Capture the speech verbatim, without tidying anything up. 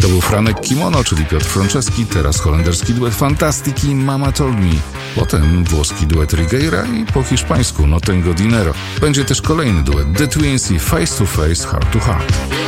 To był Franek Kimono, czyli Piotr Franceski, teraz holenderski duet Fantastic i Mama Told Me. Potem włoski duet Righeira i po hiszpańsku No Tengo Dinero. Będzie też kolejny duet The Twins i Face to Face, Heart to Heart.